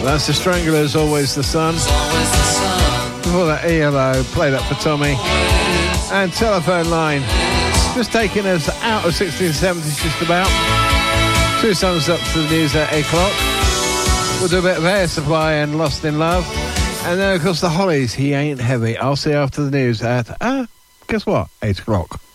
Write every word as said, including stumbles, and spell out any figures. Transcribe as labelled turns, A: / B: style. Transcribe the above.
A: That's the Stranglers, Always the Sun. Before that, E L O, play that for Tommy. And Telephone Line, just taking us out of sixteen seventies just about. Two songs up to the news at eight o'clock. We'll do a bit of Air Supply and Lost in Love. And then, of course, the Hollies, He Ain't Heavy. I'll see you after the news at, uh, guess what, eight o'clock.